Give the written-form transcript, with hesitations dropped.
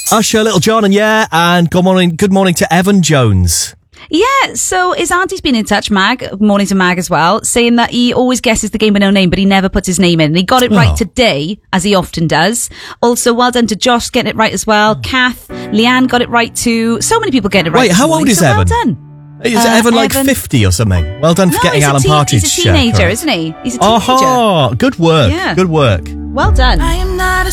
Usher, Little John, and good morning to Evan Jones. Yeah, so his auntie's been in touch, Mag, morning to Mag as well, saying that he always guesses the game with no name, but he never puts his name in. And he got it right today, as he often does. Also, well done to Josh getting it right as well. Kath, Leanne got it right too. So many people getting it right. Wait, how old is Evan? Well done. Is Evan like 50 or something? Well done for getting Alan Partridge. He's a teenager, isn't he? He's a teenager. Good work. Yeah. Good work. Well done. I am not